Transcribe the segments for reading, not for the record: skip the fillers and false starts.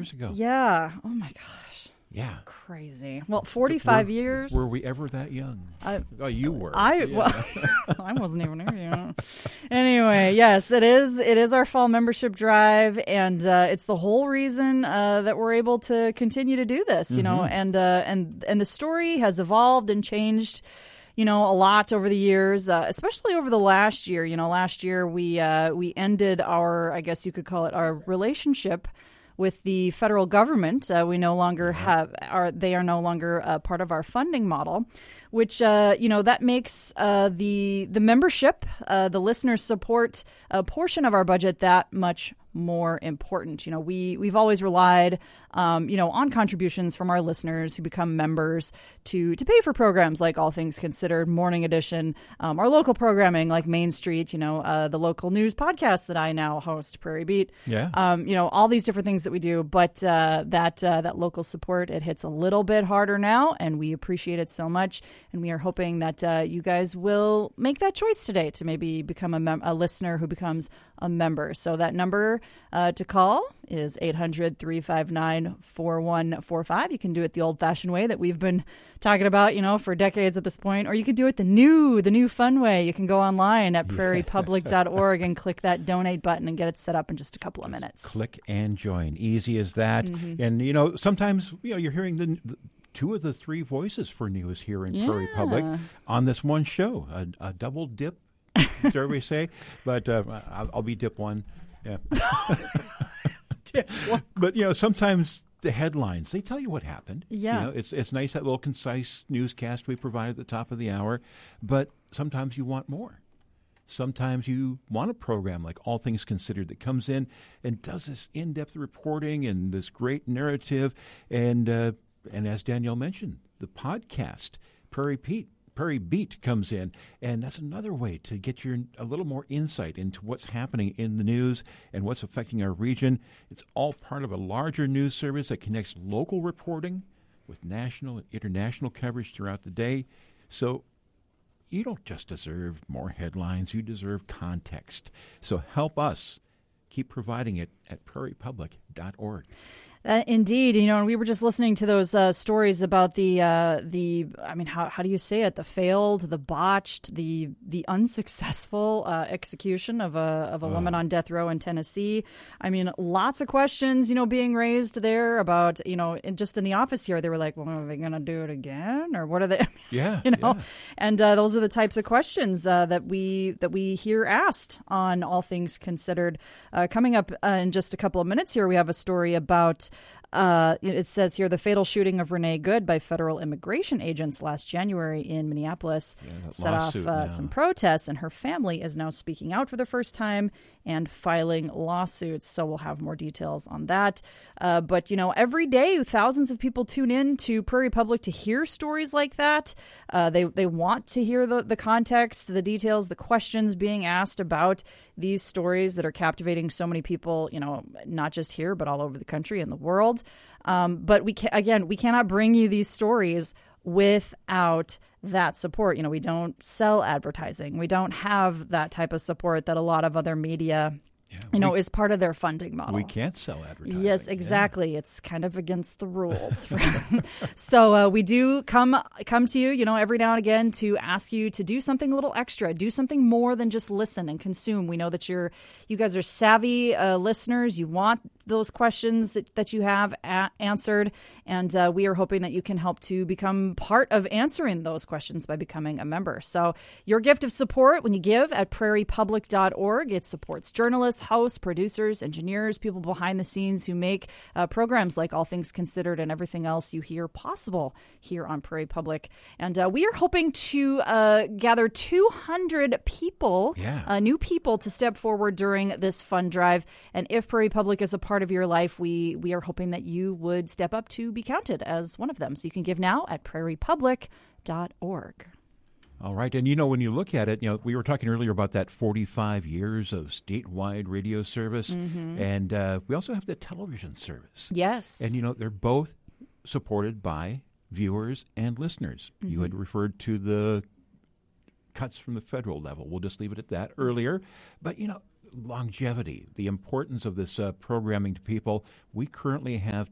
years ago. Yeah. Oh, my gosh. Yeah. Crazy. Well, 45 years. Were we ever that young? You were. Well, I wasn't even here. Anyway, yes, it is. It is our fall membership drive, and it's the whole reason that we're able to continue to do this. You know, and the story has evolved and changed, a lot over the years, especially over the last year. Last year we ended our, I guess you could call it, our relationship with the federal government. We no longer they are no longer part of our funding model, which, that makes the membership, the listener support portion of our budget that much more important. We've always relied, on contributions from our listeners who become members to pay for programs like All Things Considered, Morning Edition, our local programming like Main Street, the local news podcast that I now host, Prairie Beat. Yeah. All these different things that we do. But that local support, it hits a little bit harder now, and we appreciate it so much. And we are hoping that you guys will make that choice today to maybe become a listener who becomes a member. So that number to call is 800-359-4145. You can do it the old-fashioned way that we've been talking about, for decades at this point, or you can do it the new fun way. You can go online at prairiepublic.org and click that donate button and get it set up in just a couple of minutes. Click and join. Easy as that. And, sometimes, you're hearing the two of the three voices for news here in Prairie Public on this one show, a double dip, dare we say, but I'll be dip one. Yeah. But, sometimes the headlines, they tell you what happened. Yeah. It's nice, that little concise newscast we provide at the top of the hour, but sometimes you want more. Sometimes you want a program like All Things Considered that comes in and does this in-depth reporting and this great narrative. And as Danielle mentioned, the podcast, Prairie Beat comes in, and that's another way to get a little more insight into what's happening in the news and what's affecting our region. It's all part of a larger news service that connects local reporting with national and international coverage throughout the day. So you don't just deserve more headlines, you deserve context. So help us keep providing it at prairiepublic.org. Indeed, and we were just listening to those stories about the how do you say it? The failed, the botched, the unsuccessful execution of a woman on death row in Tennessee. I mean, lots of questions, being raised there about, just in the office here, they were like, well, are they going to do it again, or what are they? Yeah, And those are the types of questions that we hear asked on All Things Considered. Coming up in just a couple of minutes here, we have a story about. It says here, the fatal shooting of Renee Good by federal immigration agents last January in Minneapolis set off some protests, and her family is now speaking out for the first time and filing lawsuits. So we'll have more details on that. But, every day thousands of people tune in to Prairie Public to hear stories like that. They want to hear the context, the details, the questions being asked about these stories that are captivating so many people, not just here, but all over the country and the world. But we cannot bring you these stories without that support. We don't sell advertising. We don't have that type of support that a lot of other media is part of their funding model. We can't sell advertising. Yes, exactly. Yeah. It's kind of against the rules. So we do come to you, every now and again to ask you to do something a little extra, do something more than just listen and consume. We know that you guys are savvy listeners. You want those questions that you have answered, and we are hoping that you can help to become part of answering those questions by becoming a member. So your gift of support when you give at prairiepublic.org, it supports journalists, hosts, producers, engineers, people behind the scenes who make programs like All Things Considered and everything else you hear possible here on Prairie Public. And we are hoping to gather 200 people, new people, to step forward during this fund drive. And if Prairie Public is a part of your life, we are hoping that you would step up to be counted as one of them. So you can give now at prairiepublic.org. All right. And, when you look at it, we were talking earlier about that 45 years of statewide radio service. Mm-hmm. And we also have the television service. Yes. And, they're both supported by viewers and listeners. Mm-hmm. You had referred to the cuts from the federal level. We'll just leave it at that earlier. But, longevity, the importance of this programming to people. We currently have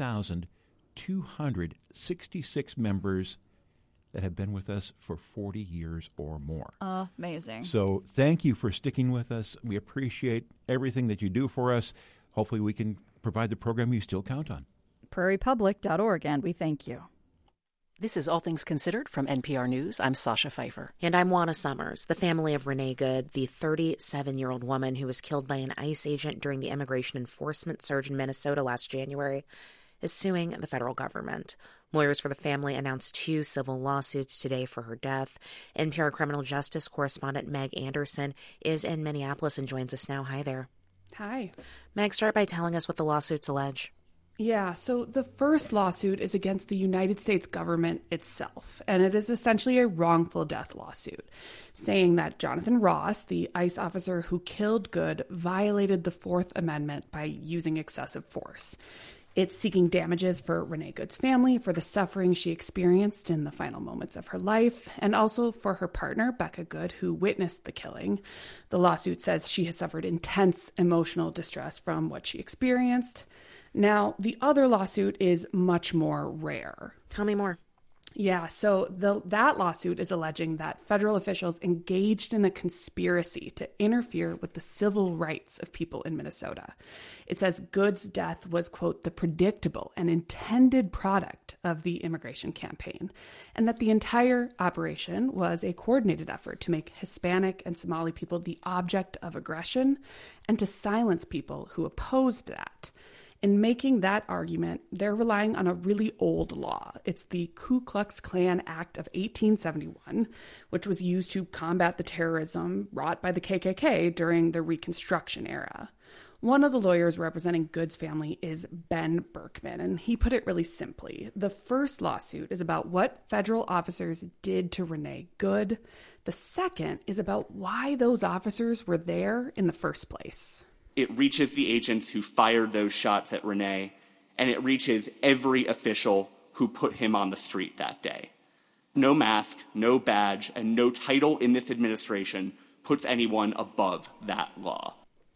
2,266 members that have been with us for 40 years or more. Amazing. So thank you for sticking with us. We appreciate everything that you do for us. Hopefully we can provide the program you still count on. prairiepublic.org, and we thank you. This is All Things Considered from NPR News. I'm Sasha Pfeiffer. And I'm Juana Summers. The family of Renee Good, the 37-year-old woman who was killed by an ICE agent during the immigration enforcement surge in Minnesota last January, is suing the federal government. Lawyers for the family announced 2 civil lawsuits today for her death. NPR criminal justice correspondent Meg Anderson is in Minneapolis and joins us now. Hi there. Hi. Meg, start by telling us what the lawsuits allege. Yeah, so the first lawsuit is against the United States government itself, and it is essentially a wrongful death lawsuit, saying that Jonathan Ross, the ICE officer who killed Good, violated the Fourth Amendment by using excessive force. It's seeking damages for Renee Good's family for the suffering she experienced in the final moments of her life, and also for her partner, Becca Good, who witnessed the killing. The lawsuit says she has suffered intense emotional distress from what she experienced. Now, the other lawsuit is much more rare. Tell me more. Yeah, so that lawsuit is alleging that federal officials engaged in a conspiracy to interfere with the civil rights of people in Minnesota. It says Good's death was, quote, the predictable and intended product of the immigration campaign, and that the entire operation was a coordinated effort to make Hispanic and Somali people the object of aggression and to silence people who opposed that. In making that argument, they're relying on a really old law. It's the Ku Klux Klan Act of 1871, which was used to combat the terrorism wrought by the KKK during the Reconstruction era. One of the lawyers representing Good's family is Ben Berkman, and he put it really simply. The first lawsuit is about what federal officers did to Renee Good. The second is about why those officers were there in the first place. It reaches the agents who fired those shots at Renee, and it reaches every official who put him on the street that day. No mask, no badge, and no title in this administration puts anyone above that law.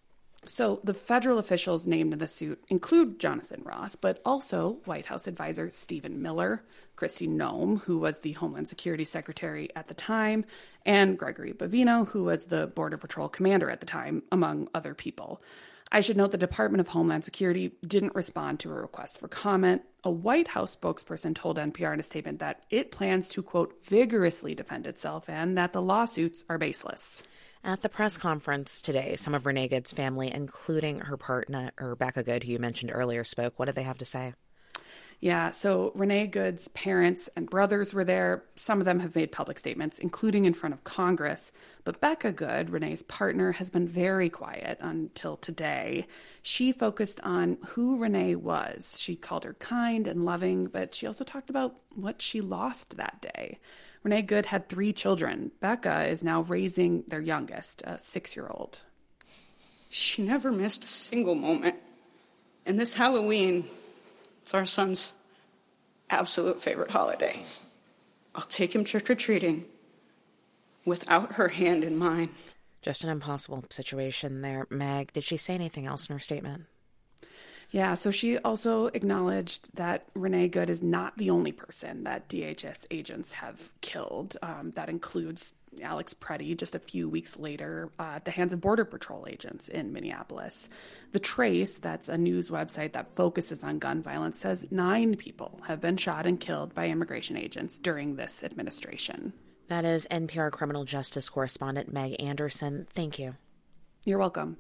So the federal officials named in the suit include Jonathan Ross, but also White House advisor Stephen Miller, Kristi Noem, who was the Homeland Security Secretary at the time, and Gregory Bovino, who was the Border Patrol commander at the time, among other people. I should note the Department of Homeland Security didn't respond to a request for comment. A White House spokesperson told NPR in a statement that it plans to, quote, vigorously defend itself and that the lawsuits are baseless. At the press conference today, some of Renee Good's family, including her partner, Becca Good, who you mentioned earlier, spoke. What did they have to say? Yeah, so Renee Good's parents and brothers were there. Some of them have made public statements, including in front of Congress. But Becca Good, Renee's partner, has been very quiet until today. She focused on who Renee was. She called her kind and loving, but she also talked about what she lost that day. Renee Good had 3 children. Becca is now raising their youngest, a 6-year-old. She never missed a single moment. And this Halloween, it's our son's absolute favorite holiday. I'll take him trick-or-treating without her hand in mine. Just an impossible situation there. Meg, did she say anything else in her statement? Yeah, so she also acknowledged that Renee Good is not the only person that DHS agents have killed. That includes Alex Preddy just a few weeks later at the hands of Border Patrol agents in Minneapolis. The Trace, that's a news website that focuses on gun violence, says 9 people have been shot and killed by immigration agents during this administration. That is NPR criminal justice correspondent Meg Anderson. Thank you. You're welcome.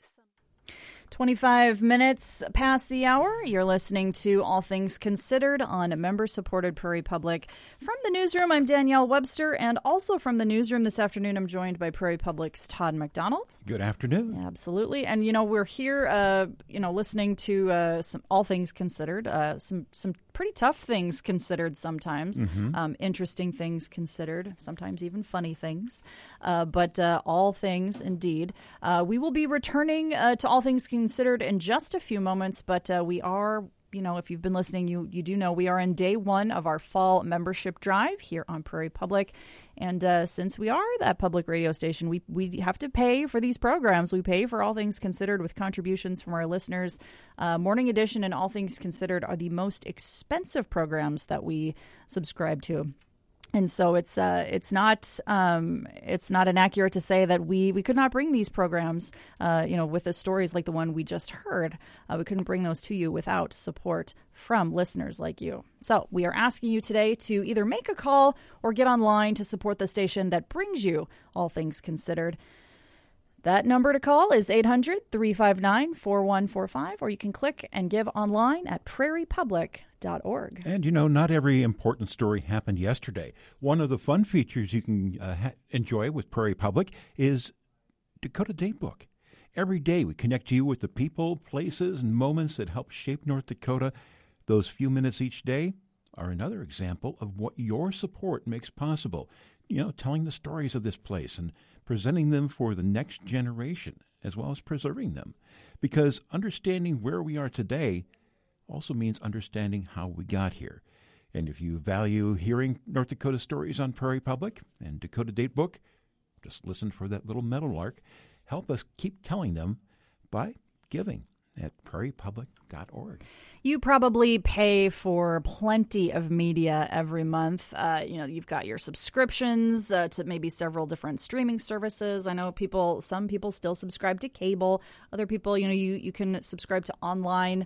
25 minutes past the hour. You're listening to All Things Considered on a member-supported Prairie Public. From the newsroom, I'm Danielle Webster, and also from the newsroom this afternoon, I'm joined by Prairie Public's Todd McDonald. Good afternoon. Absolutely. And, we're here, listening to some All Things Considered, some pretty tough things considered sometimes, interesting things considered, sometimes even funny things, but all things indeed. We will be returning to All Things Considered in just a few moments, but we are if you've been listening, you do know we are in day 1 of our fall membership drive here on Prairie Public. And since we are that public radio station, we have to pay for these programs. We pay for All Things Considered with contributions from our listeners. Morning Edition and All Things Considered are the most expensive programs that we subscribe to. And so it's not inaccurate to say that we could not bring these programs, with the stories like the one we just heard. We couldn't bring those to you without support from listeners like you. So we are asking you today to either make a call or get online to support the station that brings you All Things Considered. That number to call is 800-359-4145, or you can click and give online at prairiepublic.org. And, not every important story happened yesterday. One of the fun features you can enjoy with Prairie Public is Dakota Datebook. Every day we connect you with the people, places, and moments that help shape North Dakota. Those few minutes each day are another example of what your support makes possible. Telling the stories of this place and presenting them for the next generation, as well as preserving them. Because understanding where we are today also means understanding how we got here. And if you value hearing North Dakota stories on Prairie Public and Dakota Datebook, just listen for that little meadowlark. Help us keep telling them by giving at prairiepublic.org. You probably pay for plenty of media every month. You've got your subscriptions to maybe several different streaming services. I know some people still subscribe to cable. Other people, you can subscribe to online,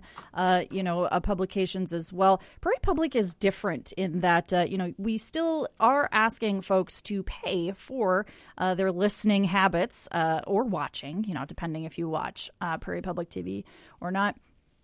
publications as well. Prairie Public is different in that, we still are asking folks to pay for their listening habits or watching, depending if you watch Prairie Public TV or not.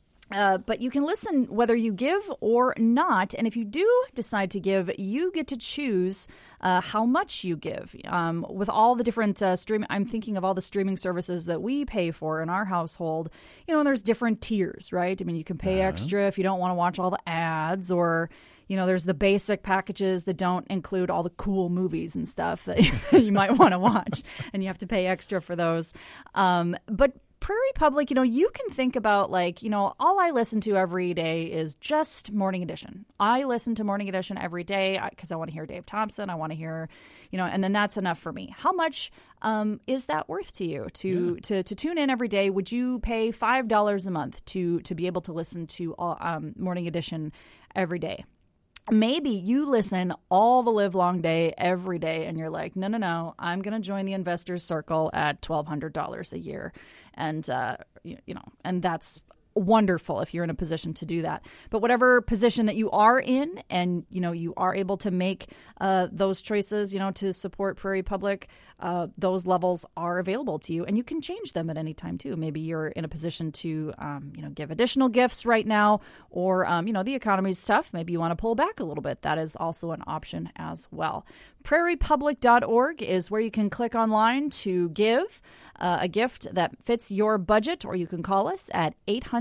But you can listen whether you give or not. And if you do decide to give, you get to choose how much you give. With all the different I'm thinking of all the streaming services that we pay for in our household. There's different tiers, right? I mean, you can pay extra if you don't want to watch all the ads, or there's the basic packages that don't include all the cool movies and stuff that you might want to watch, and you have to pay extra for those. But Prairie Public, you can think about all I listen to every day is just Morning Edition. I listen to Morning Edition every day because I want to hear Dave Thompson. I want to hear, and then that's enough for me. How much is that worth to you to tune in every day? Would you pay $5 a month to be able to listen to Morning Edition every day? Maybe you listen all the live long day every day and you're like, no, I'm going to join the Investors Circle at $1,200 a year. And, and that's wonderful if you're in a position to do that. But whatever position that you are in and, you are able to make those choices, to support Prairie Public, those levels are available to you, and you can change them at any time too. Maybe you're in a position to, give additional gifts right now, or, the economy's tough. Maybe you want to pull back a little bit. That is also an option as well. prairiepublic.org is where you can click online to give a gift that fits your budget, or you can call us at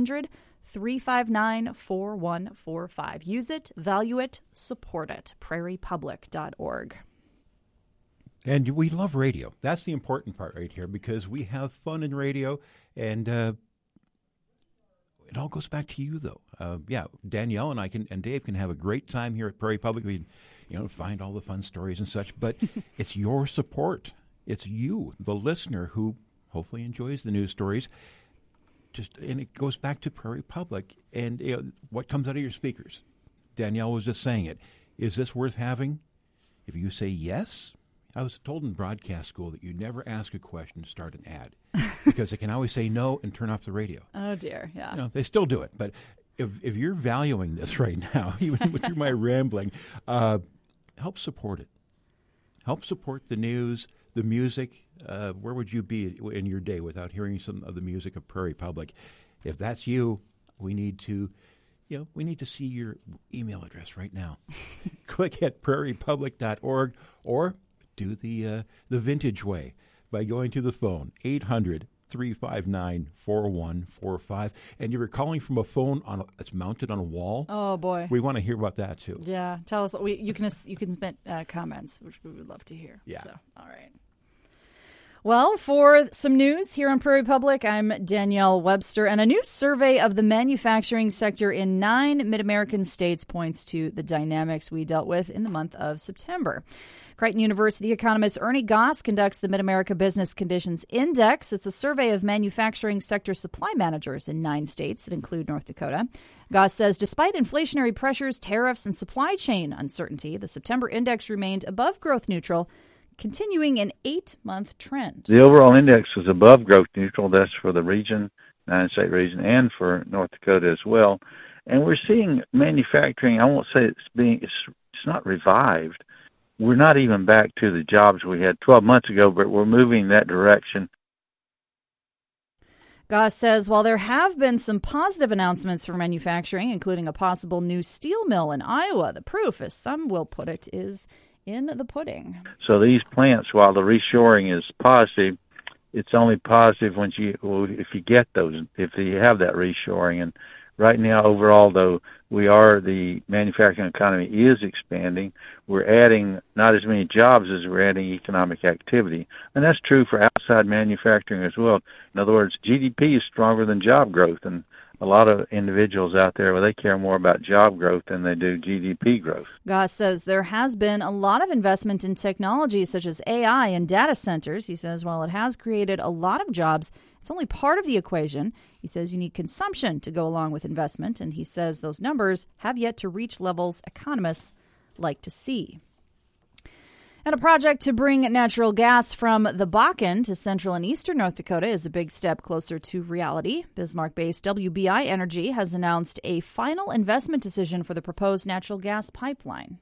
800-359-4145. Use it, value it, support it. prairiepublic.org. And we love radio. That's the important part right here, because we have fun in radio, and it all goes back to you, though. Danielle and I and Dave can have a great time here at Prairie Public. We, find all the fun stories and such, but it's your support. It's you, the listener, who hopefully enjoys the news stories. And it goes back to Prairie Public and what comes out of your speakers. Danielle was just saying it. Is this worth having? If you say yes, I was told in broadcast school that you never ask a question to start an ad because they can always say no and turn off the radio. Oh, dear. Yeah. They still do it. But if you're valuing this right now, even through my rambling, help support it. Help support the news, the music. Where would you be in your day without hearing some of the music of Prairie Public? If that's you, we need to see your email address right now. Click at prairiepublic.org or do the vintage way by going to the phone, 800-359-4145. And you were calling from a phone that's mounted on a wall. Oh, boy. We want to hear about that, too. Yeah. Tell us. You can submit comments, which we would love to hear. Yeah. So, all right. Well, for some news here on Prairie Public, I'm Danielle Webster, and a new survey of the manufacturing sector in 9 Mid-American states points to the dynamics we dealt with in the month of September. Creighton University economist Ernie Goss conducts the Mid-America Business Conditions Index. It's a survey of manufacturing sector supply managers in 9 states that include North Dakota. Goss says despite inflationary pressures, tariffs, and supply chain uncertainty, the September index remained above growth neutral, continuing an 8-month trend. The overall index was above growth neutral. That's for the region, 9-state region, and for North Dakota as well. And we're seeing manufacturing, I won't say it's not revived. We're not even back to the jobs we had 12 months ago, but we're moving in that direction. Goss says while there have been some positive announcements for manufacturing, including a possible new steel mill in Iowa, the proof, as some will put it, is in the pudding. So these plants, while the reshoring is positive, it's only positive if you get those, if you have that reshoring. And right now, overall, though, the manufacturing economy is expanding. We're adding not as many jobs as we're adding economic activity. And that's true for outside manufacturing as well. In other words, GDP is stronger than job growth. And a lot of individuals out there, they care more about job growth than they do GDP growth. Goss says there has been a lot of investment in technologies such as AI and data centers. He says while it has created a lot of jobs, it's only part of the equation. He says you need consumption to go along with investment, and he says those numbers have yet to reach levels economists like to see. And a project to bring natural gas from the Bakken to central and eastern North Dakota is a big step closer to reality. Bismarck-based WBI Energy has announced a final investment decision for the proposed natural gas pipeline.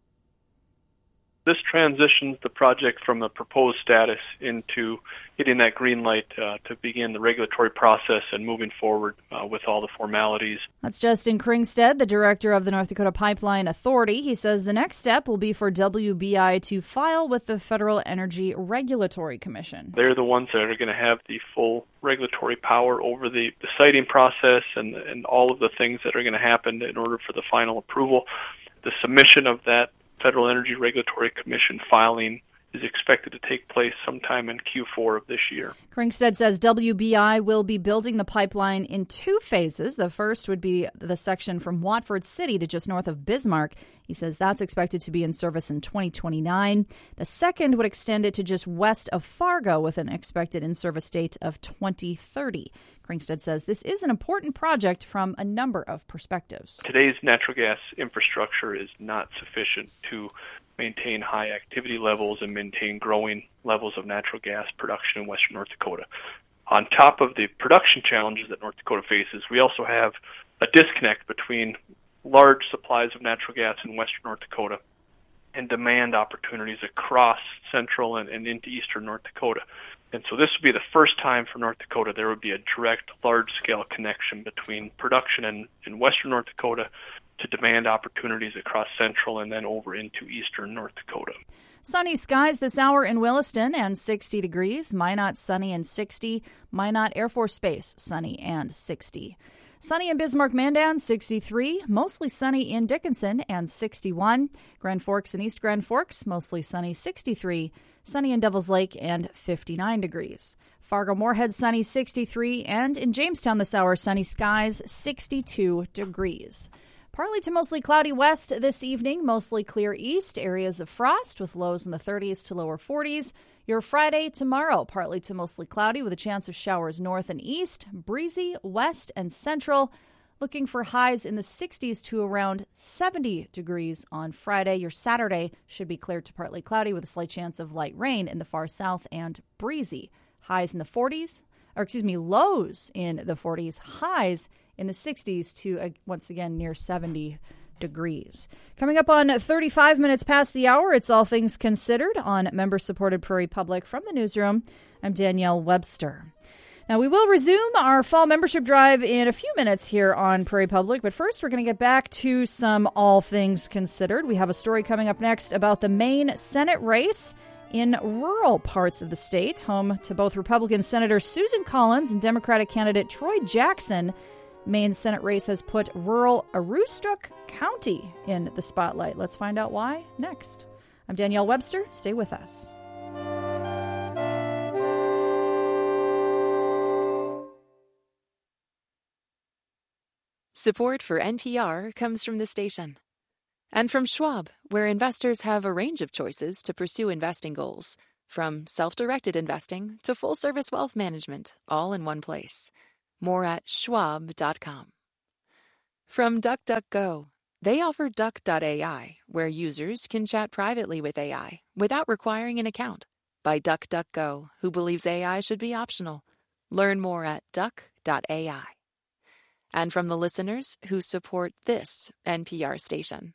This transitions the project from a proposed status into getting that green light to begin the regulatory process and moving forward with all the formalities. That's Justin Kringstead, the director of the North Dakota Pipeline Authority. He says the next step will be for WBI to file with the Federal Energy Regulatory Commission. They're the ones that are going to have the full regulatory power over the siting process and all of the things that are going to happen in order for the final approval. The submission of that Federal Energy Regulatory Commission filing is expected to take place sometime in Q4 of this year. Kringstead says WBI will be building the pipeline in 2 phases. The first would be the section from Watford City to just north of Bismarck. He says that's expected to be in service in 2029. The second would extend it to just west of Fargo with an expected in-service date of 2030. Kringstead says this is an important project from a number of perspectives. Today's natural gas infrastructure is not sufficient to maintain high activity levels and maintain growing levels of natural gas production in western North Dakota. On top of the production challenges that North Dakota faces, we also have a disconnect between large supplies of natural gas in western North Dakota and demand opportunities across central and into eastern North Dakota. And so this would be the first time for North Dakota there would be a direct, large-scale connection between production in western North Dakota to demand opportunities across central and then over into eastern North Dakota. Sunny skies this hour in Williston and 60 degrees. Minot sunny and 60. Minot Air Force Base sunny and 60. Sunny in Bismarck-Mandan, 63. Mostly sunny in Dickinson and 61. Grand Forks and East Grand Forks, mostly sunny, 63. Sunny in Devil's Lake and 59 degrees. Fargo-Moorhead, sunny, 63. And in Jamestown this hour, sunny skies, 62 degrees. Partly to mostly cloudy west this evening, mostly clear east, areas of frost with lows in the 30s to lower 40s. Your Friday tomorrow, partly to mostly cloudy with a chance of showers north and east, breezy west and central. Looking for highs in the 60s to around 70 degrees on Friday. Your Saturday should be clear to partly cloudy with a slight chance of light rain in the far south and breezy. Highs in the 40s, lows in the 40s, highs in the 60s to, once again, near 70 degrees. Coming up on 35 minutes past the hour, it's All Things Considered on member-supported Prairie Public. From the newsroom, I'm Danielle Webster. Now, we will resume our fall membership drive in a few minutes here on Prairie Public, but first we're going to get back to some All Things Considered. We have a story coming up next about the Maine Senate race in rural parts of the state, home to both Republican Senator Susan Collins and Democratic candidate Troy Jackson. Maine's Senate race has put rural Aroostook County in the spotlight. Let's find out why next. I'm Danielle Webster. Stay with us. Support for NPR comes from the station. And from Schwab, where investors have a range of choices to pursue investing goals, from self-directed investing to full-service wealth management, all in one place. More at schwab.com. From DuckDuckGo, they offer Duck.ai, where users can chat privately with AI without requiring an account. By DuckDuckGo, who believes AI should be optional. Learn more at Duck.ai. And from the listeners who support this NPR station.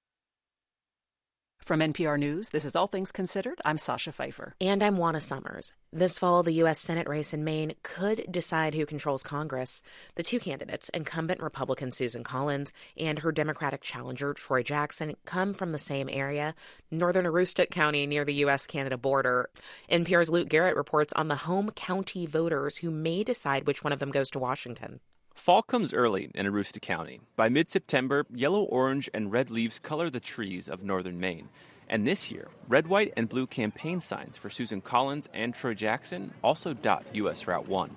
From NPR News, this is All Things Considered. I'm Sasha Pfeiffer. And I'm Juana Summers. This fall, the U.S. Senate race in Maine could decide who controls Congress. The two candidates, incumbent Republican Susan Collins and her Democratic challenger Troy Jackson, come from the same area, northern Aroostook County near the U.S.-Canada border. NPR's Luke Garrett reports on the home county voters who may decide which one of them goes to Washington. Fall comes early in Aroostook County. By mid-September, yellow, orange, and red leaves color the trees of northern Maine. And this year, red, white, and blue campaign signs for Susan Collins and Troy Jackson also dot U.S. Route 1.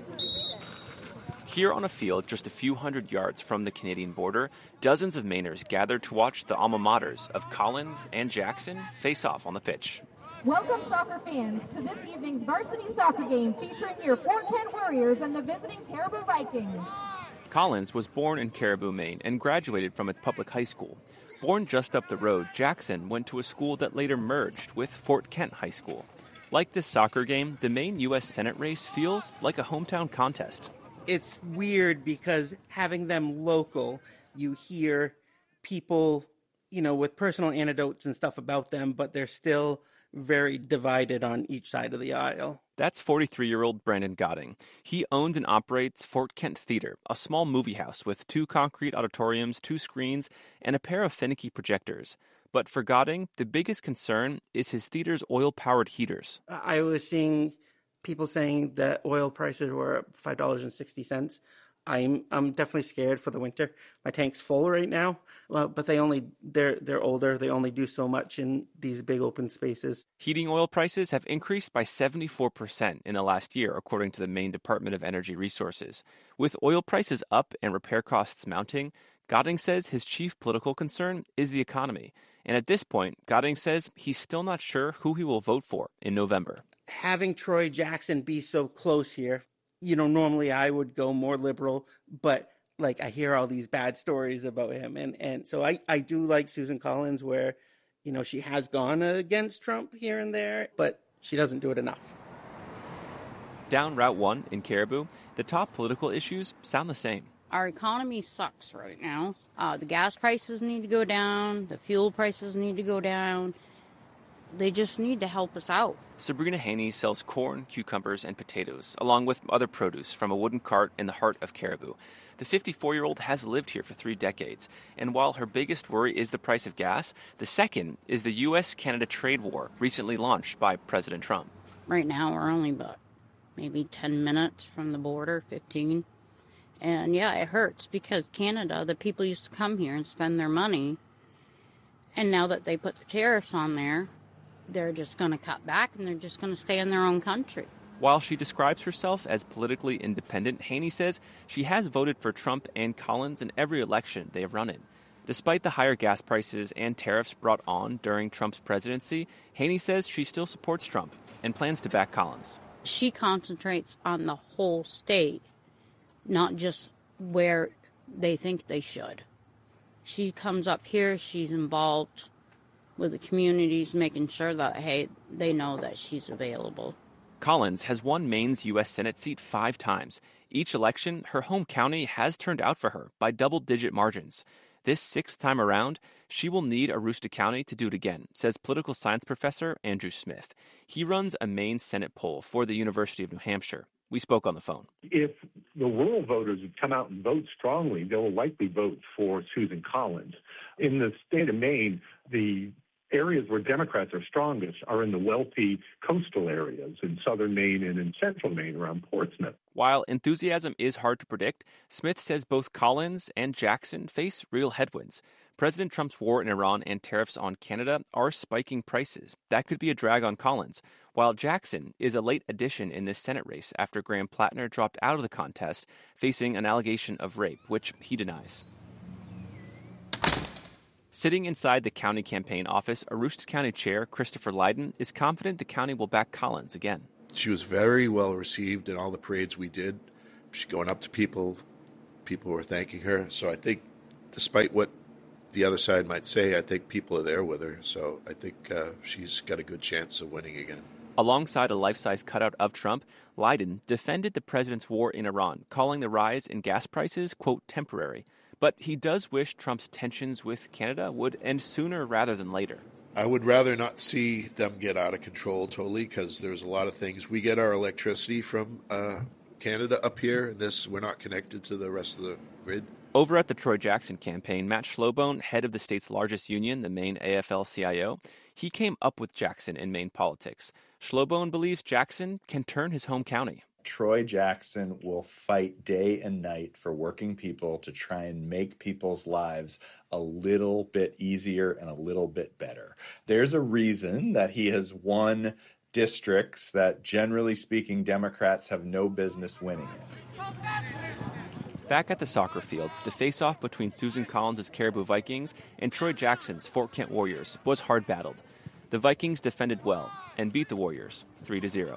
Here on a field just a few hundred yards from the Canadian border, dozens of Mainers gathered to watch the alma maters of Collins and Jackson face off on the pitch. Welcome, soccer fans, to this evening's varsity soccer game featuring your Fort Kent Warriors and the visiting Caribou Vikings. Collins was born in Caribou, Maine, and graduated from a public high school. Born just up the road, Jackson went to a school that later merged with Fort Kent High School. Like this soccer game, the Maine U.S. Senate race feels like a hometown contest. It's weird because having them local, you hear people, with personal anecdotes and stuff about them, but they're still very divided on each side of the aisle. That's 43-year-old Brandon Godding. He owns and operates Fort Kent Theater, a small movie house with 2 concrete auditoriums, 2 screens, and a pair of finicky projectors. But for Godding, the biggest concern is his theater's oil-powered heaters. I was seeing people saying that oil prices were up $5.60. I'm definitely scared for the winter. My tank's full right now, but they're older. They only do so much in these big open spaces. Heating oil prices have increased by 74% in the last year, according to the Maine Department of Energy Resources. With oil prices up and repair costs mounting, Godding says his chief political concern is the economy. And at this point, Godding says he's still not sure who he will vote for in November. Having Troy Jackson be so close here, normally I would go more liberal, but I hear all these bad stories about him. And so I do like Susan Collins where, she has gone against Trump here and there, but she doesn't do it enough. Down Route 1 in Caribou, the top political issues sound the same. Our economy sucks right now. The gas prices need to go down. The fuel prices need to go down. They just need to help us out. Sabrina Haney sells corn, cucumbers, and potatoes, along with other produce from a wooden cart in the heart of Caribou. The 54-year-old has lived here for 3 decades, and while her biggest worry is the price of gas, the second is the U.S.-Canada trade war recently launched by President Trump. Right now, we're only about maybe 10 minutes from the border, 15. And yeah, it hurts because Canada, the people used to come here and spend their money, and now that they put the tariffs on there, they're just going to cut back and they're just going to stay in their own country. While she describes herself as politically independent, Haney says she has voted for Trump and Collins in every election they have run in. Despite the higher gas prices and tariffs brought on during Trump's presidency, Haney says she still supports Trump and plans to back Collins. She concentrates on the whole state, not just where they think they should. She comes up here, she's involved with the communities, making sure that, hey, they know that she's available. Collins has won Maine's U.S. Senate seat 5 times. Each election, her home county has turned out for her by double-digit margins. This 6th time around, she will need Aroostook County to do it again, says political science professor Andrew Smith. He runs a Maine Senate poll for the University of New Hampshire. We spoke on the phone. If the rural voters would come out and vote strongly, they'll likely vote for Susan Collins. In the state of Maine, the areas where Democrats are strongest are in the wealthy coastal areas in southern Maine and in central Maine around Portsmouth. While enthusiasm is hard to predict, Smith says both Collins and Jackson face real headwinds. President Trump's war in Iran and tariffs on Canada are spiking prices. That could be a drag on Collins, while Jackson is a late addition in this Senate race after Graham Plattner dropped out of the contest, facing an allegation of rape, which he denies. Sitting inside the county campaign office, Aroostook County Chair Christopher Lydon is confident the county will back Collins again. She was very well received in all the parades we did. She's going up to people were thanking her. So I think, despite what the other side might say, I think people are there with her. So I think she's got a good chance of winning again. Alongside a life-size cutout of Trump, Lydon defended the president's war in Iran, calling the rise in gas prices, quote, temporary. But he does wish Trump's tensions with Canada would end sooner rather than later. I would rather not see them get out of control totally, because there's a lot of things. We get our electricity from Canada up here. We're not connected to the rest of the grid. Over at the Troy Jackson campaign, Matt Schlobone, head of the state's largest union, the Maine AFL-CIO, he came up with Jackson in Maine politics. Schlobone believes Jackson can turn his home county. Troy Jackson will fight day and night for working people to try and make people's lives a little bit easier and a little bit better. There's a reason that he has won districts that, generally speaking, Democrats have no business winning in. Back at the soccer field, the face-off between Susan Collins' Caribou Vikings and Troy Jackson's Fort Kent Warriors was hard-battled. The Vikings defended well and beat the Warriors 3-0.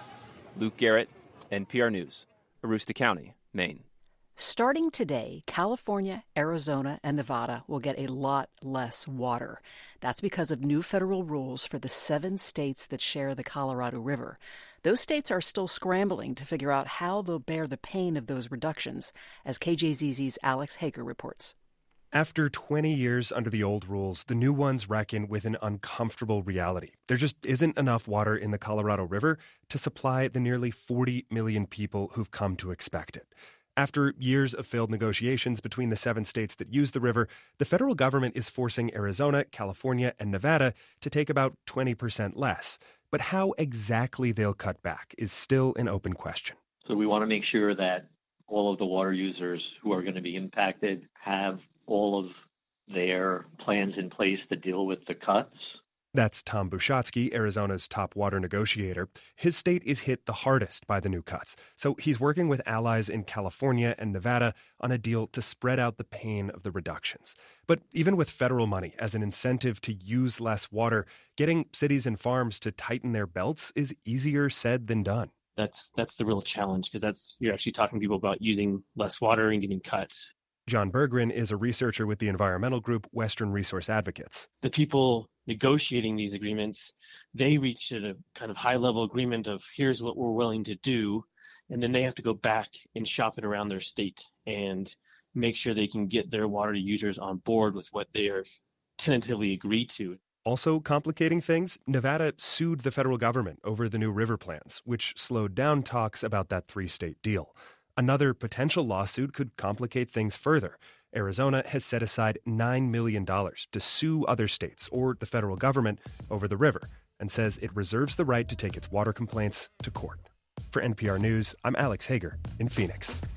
Luke Garrett, NPR News, Aroostook County, Maine. Starting today, California, Arizona, and Nevada will get a lot less water. That's because of new federal rules for the 7 states that share the Colorado River. Those states are still scrambling to figure out how they'll bear the pain of those reductions, as KJZZ's Alex Hager reports. After 20 years under the old rules, the new ones reckon with an uncomfortable reality. There just isn't enough water in the Colorado River to supply the nearly 40 million people who've come to expect it. After years of failed negotiations between the 7 states that use the river, the federal government is forcing Arizona, California, and Nevada to take about 20% less. But how exactly they'll cut back is still an open question. So we want to make sure that all of the water users who are going to be impacted have all of their plans in place to deal with the cuts. That's Tom Bushatsky, Arizona's top water negotiator. His state is hit the hardest by the new cuts, so he's working with allies in California and Nevada on a deal to spread out the pain of the reductions. But even with federal money as an incentive to use less water, getting cities and farms to tighten their belts is easier said than done. That's the real challenge, because you're actually talking to people about using less water and getting cuts. John Berggren is a researcher with the environmental group Western Resource Advocates. The people negotiating these agreements, they reach a kind of high-level agreement of here's what we're willing to do, and then they have to go back and shop it around their state and make sure they can get their water users on board with what they are tentatively agreed to. Also complicating things, Nevada sued the federal government over the new river plans, which slowed down talks about that 3-state deal. Another potential lawsuit could complicate things further. Arizona has set aside $9 million to sue other states or the federal government over the river and says it reserves the right to take its water complaints to court. For NPR News, I'm Alex Hager in Phoenix.